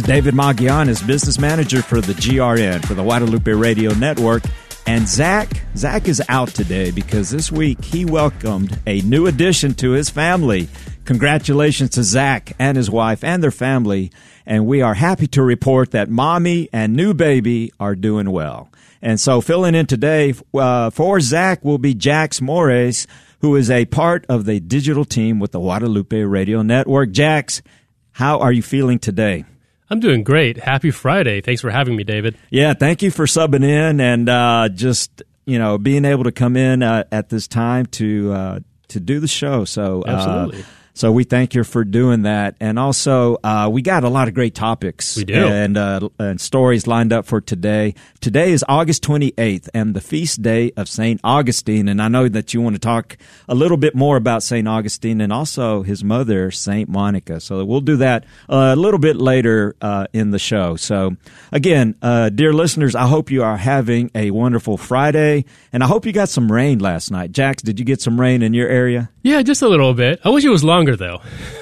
is David Magianis, business manager for the GRN, for the Guadalupe Radio Network. And Zach is out today because this week he welcomed a new addition to his family. Congratulations to Zach and his wife and their family. And we are happy to report that mommy and new baby are doing well. And so filling in today for Zach will be Jax Mores, who is a part of the digital team with the Guadalupe Radio Network. Jax, how are you feeling today? I'm doing great. Happy Friday. Thanks for having me, David. Yeah, thank you for subbing in and just, being able to come in at this time to do the show. So absolutely. So we thank you for doing that. And also, we got a lot of great topics. We do. And stories lined up for today. Today is August 28th and the feast day of St. Augustine. And I know that you want to talk a little bit more about St. Augustine and also his mother, St. Monica. So we'll do that a little bit later in the show. So again, dear listeners, I hope you are having a wonderful Friday. And I hope you got some rain last night. Jax, did you get some rain in your area? Yeah, just a little bit. I wish it was longer, though.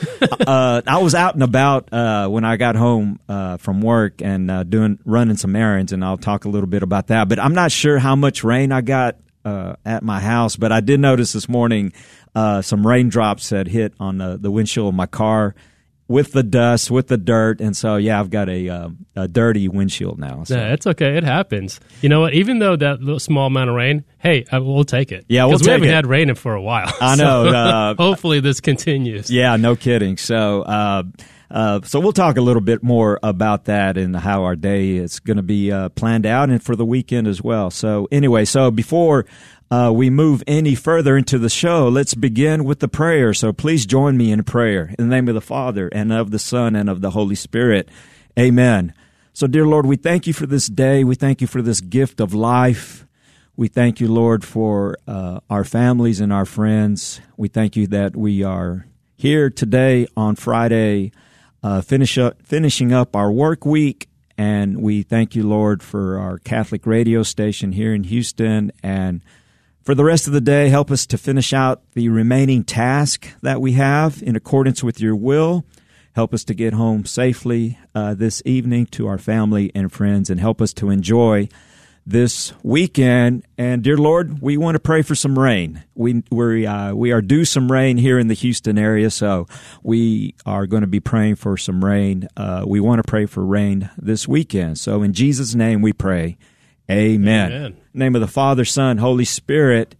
I was out and about when I got home from work and running some errands, and I'll talk a little bit about that. But I'm not sure how much rain I got at my house, but I did notice this morning some raindrops had hit on the windshield of my car with the dust, with the dirt, and so, yeah, I've got a dirty windshield now. So. Yeah, it's okay. It happens. You know what? Even though that little small amount of rain, hey, we'll take it. Yeah, we'll take it. Because we haven't had rain for a while. I know. Hopefully this continues. Yeah, no kidding. So we'll talk a little bit more about that and how our day is going to be planned out and for the weekend as well. So anyway, before we move any further into the show, let's begin with the prayer. So please join me in prayer. In the name of the Father, and of the Son, and of the Holy Spirit. Amen. So, dear Lord, we thank you for this day. We thank you for this gift of life. We thank you, Lord, for our families and our friends. We thank you that we are here today on Friday, finishing up our work week. And we thank you, Lord, for our Catholic radio station here in Houston. And for the rest of the day, help us to finish out the remaining task that we have in accordance with your will. Help us to get home safely this evening to our family and friends, and help us to enjoy this weekend. And dear Lord, we want to pray for some rain. We are due some rain here in the Houston area, so we are going to be praying for some rain. We want to pray for rain this weekend. So in Jesus' name we pray. Amen. Amen. In the name of the Father, Son, Holy Spirit.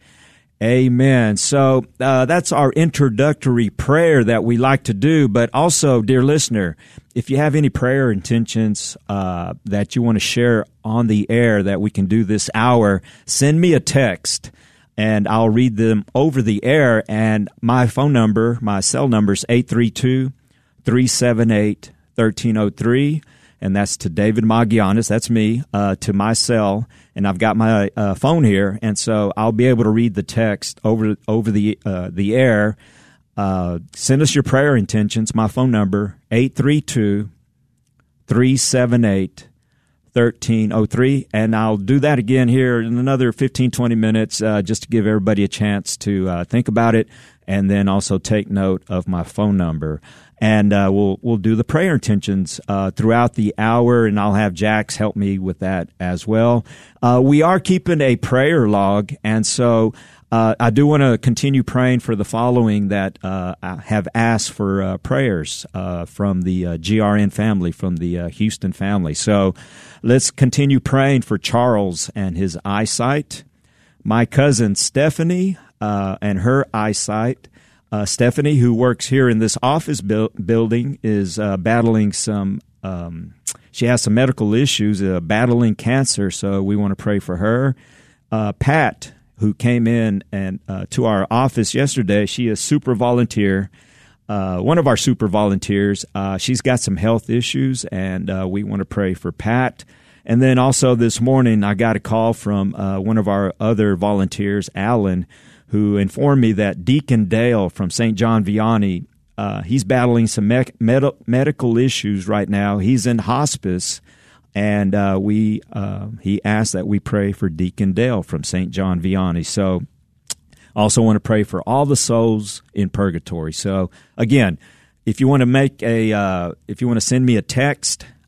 Amen. So that's our introductory prayer that we like to do. But also, dear listener, if you have any prayer intentions that you want to share on the air that we can do this hour, send me a text and I'll read them over the air. And my phone number, my cell number is 832-378-1303. And that's to David Magianis, that's me, to my cell, and I've got my phone here, and so I'll be able to read the text over the air. Send us your prayer intentions. My phone number, 832-378-1303, and I'll do that again here in another 15, 20 minutes just to give everybody a chance to think about it, and then also take note of my phone number. And we'll do the prayer intentions throughout the hour, and I'll have Jax help me with that as well. We are keeping a prayer log, and so I do want to continue praying for the following that have asked for prayers from the GRN family, from the Houston family. So let's continue praying for Charles and his eyesight, my cousin Stephanie and her eyesight. Stephanie, who works here in this office building, is battling some, she has some medical issues, battling cancer, so we want to pray for her. Pat, who came in and to our office yesterday, she is super volunteer, one of our super volunteers. She's got some health issues, and we want to pray for Pat. And then also this morning, I got a call from one of our other volunteers, Alan, who informed me that Deacon Dale from St. John Vianney, he's battling some medical issues right now. He's in hospice, and he asked that we pray for Deacon Dale from St. John Vianney. So also want to pray for all the souls in purgatory. So again, if you want to send me a text,